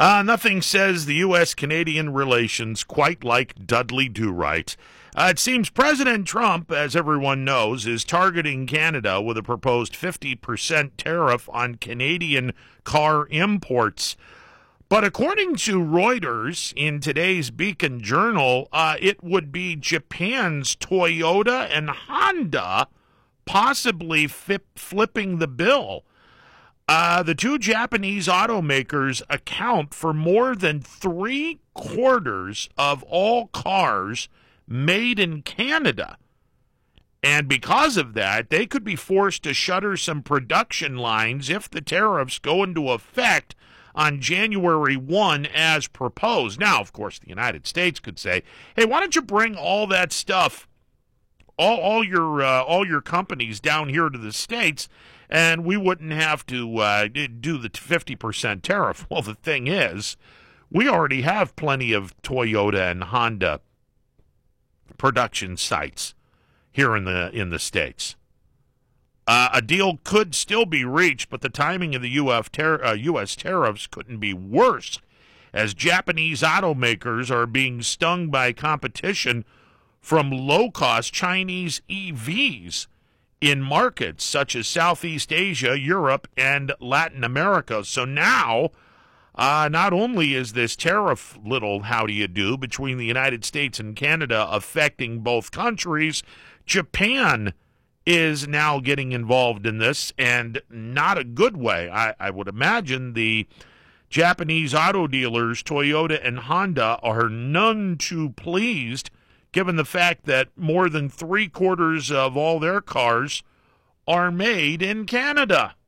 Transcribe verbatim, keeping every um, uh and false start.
Uh, nothing says the U S Canadian relations quite like Dudley Do-Right. Uh, it seems President Trump, as everyone knows, is targeting Canada with a proposed fifty percent tariff on Canadian car imports. But according to Reuters in today's Beacon Journal, uh, it would be Japan's Toyota and Honda possibly flip, flipping the bill. Uh, the two Japanese automakers account for more than three quarters of all cars made in Canada. And because of that, they could be forced to shutter some production lines if the tariffs go into effect on January first as proposed. Now, of course, the United States could say, hey, why don't you bring all that stuff, all, all your uh, all your companies down here to the States, and we wouldn't have to uh, do the fifty percent tariff. Well, the thing is, we already have plenty of Toyota and Honda production sites here in the in the States. Uh, a deal could still be reached, but the timing of the U S, tar- uh, U S tariffs couldn't be worse, as Japanese automakers are being stung by competition from low-cost Chinese E Vs in markets such as Southeast Asia, Europe, and Latin America. So now, uh, not only is this tariff little how-do-you-do between the United States and Canada affecting both countries, Japan is now getting involved in this, and not a good way. I, I would imagine the Japanese auto dealers, Toyota and Honda, are none too pleased, given the fact that more than three quarters of all their cars are made in Canada.